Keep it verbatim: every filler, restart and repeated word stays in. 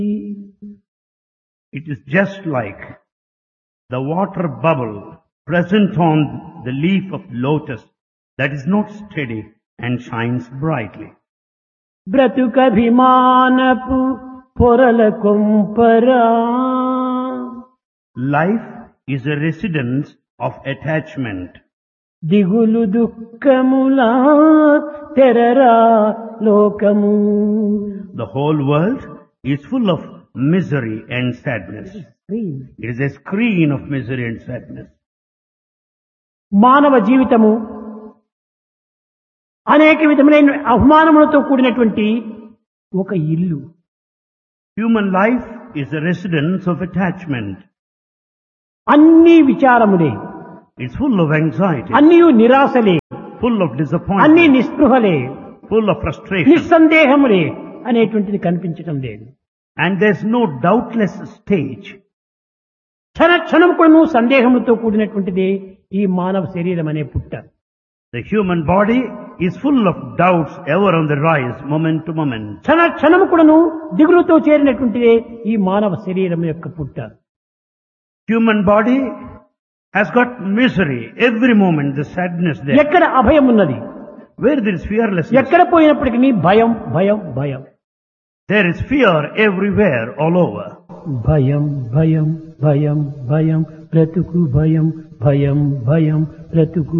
It is just like the water bubble present on the leaf of lotus that is not steady and shines brightly. బ్రతుకభిమానపు పొరల కొంపరా Life is a residence of attachment. దిగులు దుఃఖములా తెరరా లోకము. The whole world is full of misery and sadness. It is a screen of misery and sadness. మానవ జీవితము అనేక విధములైన అవమానములతో కూడినటువంటి ఒక ఇల్లు. Human life is a residence of attachment. అన్ని విచారములే, It's full of anxiety, అన్ని నిరాశలే, full of అన్ని disappointment, నిస్పృహలే, full of frustration. నిస్సందేహములే అనేటువంటిది కనిపించటం లేదు. And there's no doubtless stage. క్షణ క్షణం కూడా నువ్వు సందేహములతో కూడినటువంటిది ఈ మానవ శరీరం అనే పుట్ట. The human body is full of doubts ever on the rise, moment to moment. క్షణ క్షణము కూడాను దిగులుతో చేరినటువంటిదే ఈ మానవ శరీరం యొక్క పుట్ట. Human body has got misery every moment, the sadness there. ఎక్కడ అభయం ఉన్నది, Where there is fearlessness, ఎక్కడ పోయినప్పటికీ భయం భయం భయం. there is fear everywhere, all over. భయం భయం భయం భయం బ్రతుకు భయం భయం భయం బ్రతుకు